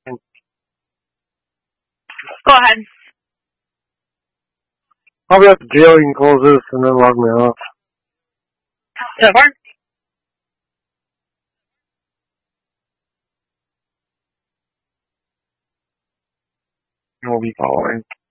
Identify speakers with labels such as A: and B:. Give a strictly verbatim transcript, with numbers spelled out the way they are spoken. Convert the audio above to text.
A: Go ahead.
B: I'll be at the jail. You can close this and then log me off.
A: Does that work?
B: And we'll be following.